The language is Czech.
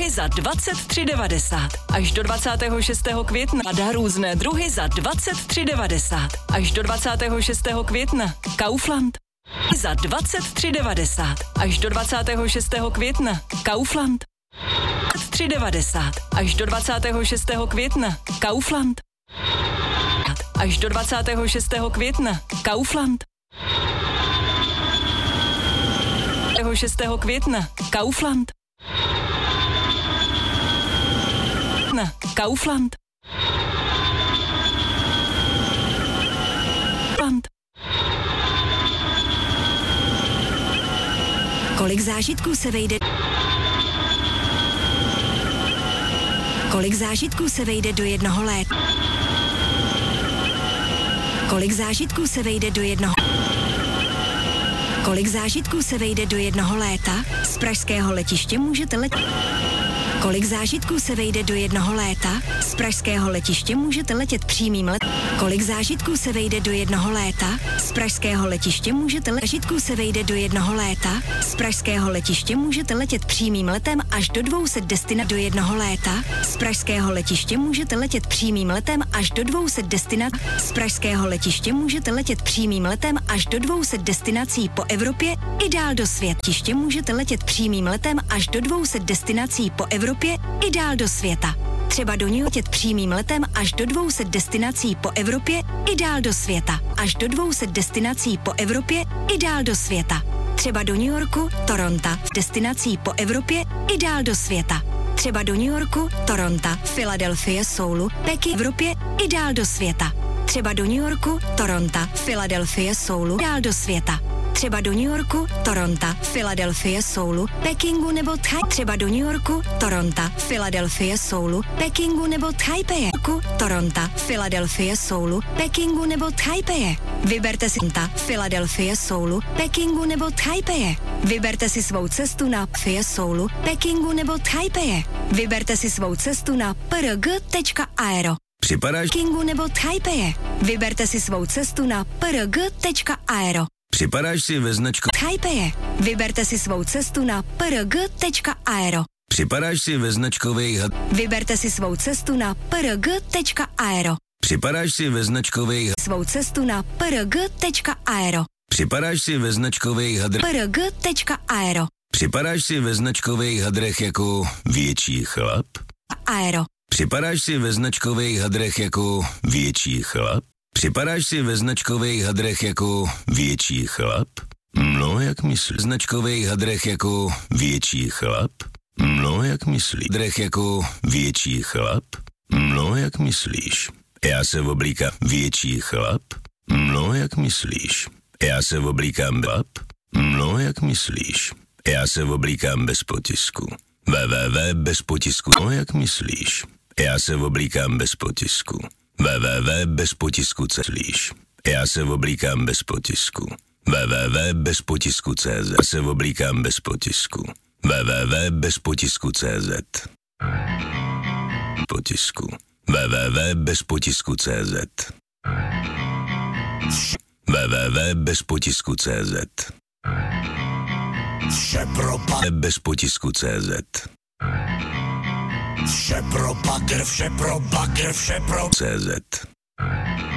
druhy za 23,90. Až do 26. května. A různé druhy za 23,90. Až do 26. května. Kaufland. Za 23,90. Až do 26. května. Kaufland. 3,90. Až do 26. května. Kaufland. Až do 26. května. Kaufland. 6. května. Kaufland. Na Kaufland. Kolik zážitků se vejde? Kolik zážitků se vejde do jednoho léta? Kolik zážitků se vejde do jednoho? Kolik zážitků se vejde do jednoho léta? Z pražského letiště můžete letět. Kolik zážitků se vejde do jednoho léta? Z pražského letiště můžete letět přímým letem. Kolik zážitků se vejde do jednoho léta? Z pražského letiště můžete zážitků se vejde do jednoho léta? Z pražského letiště můžete letět přímým letem až do 200 destinací do jednoho léta. Z pražského letiště můžete letět přímým letem až do 200 destinací. Z pražského letiště můžete letět přímým letem až do 200 destinací po Evropě i dál do světa. Letiště můžete letět přímým letem až do 200 destinací po Evropě i dál do světa. Třeba do New Yorku letět přímým letem až do 200 destinací po Evropě i dál do světa. Až do 200 destinací po Evropě i dál do světa. Třeba do New Yorku, Toronto, destinací po Evropě i dál do světa. Třeba do New Yorku, Toronto, Philadelphia, Soulu, Peking, Evropě i dál do světa. Třeba do New Yorku, Toronto, Philadelphia, Soulu, dál do světa. Třeba do New Yorku, Toronto, Philadelphia, Soulu, Pekingu nebo třeba do New Yorku, Toronto, Philadelphia, Soulu, Pekingu nebo Taipei. Toronto, Philadelphia, Soulu, Pekingu nebo Taipei. Vyberte si Philadelphia, Soulu, Pekingu nebo Taipei. Vyberte si svou cestu na Soulu, Pekingu nebo Taipei. Vyberte si svou cestu na prg.aero. Připadáš Pekingu nebo Taipei. Vyberte si svou cestu na prg.aero. Připadáš si ve značku Taipei. Vyberte si svou cestu na prg.aero. Připadáš si ve značkových Vyberte si svou cestu na prg.aero. Připadáš si ve značkových Svou cestu na prg.aero. Připadáš si ve značkových hadrech prg.aero. Připadáš si ve značkových hadrech jako větší chlap? Aero. Připadáš si ve značkových hadrech jako větší chlap? Připadáš si ve značkových hadrech jako větší chlap? No, jak myslíš? Značkových hadrech jako větší chlap? No, jak myslíš? Hadrech jako větší chlap? No, jak myslíš? Já se oblíkám větší chlap? No, jak myslíš? Já se oblíkám chlap? No, jak myslíš? Já se oblíkám bez potisku. Bez potisku. No, jak myslíš? Já se oblíkám bez potisku. Bez potisku CZ. Já se oblíkám bez potisku. Bez potisku CZ. Já se oblíkám bez potisku. Bez potisku CZ. Potisku. Bez potisku CZ. Bez potisku CZ. Bez potisku CZ. Vše pro bagr, vše pro bagr, vše pro CZ.